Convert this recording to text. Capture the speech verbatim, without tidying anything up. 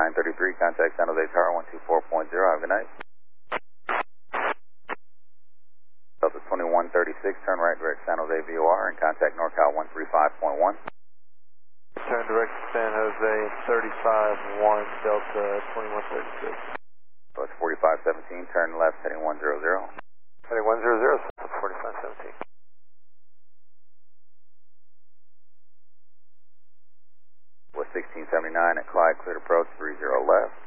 nine thirty-three, contact San Jose Tower one two four point zero. Have a good night. Delta twenty-one thirty-six, turn right direct San Jose V O R and contact NorCal one three five point one. Turn direct San Jose thirty-five one, Delta twenty-one thirty-six. So it's forty-five seventeen, turn left heading one zero zero. Heading one zero zero, forty-five seventeen. With sixteen seventy-nine at Clyde, cleared approach three zero left.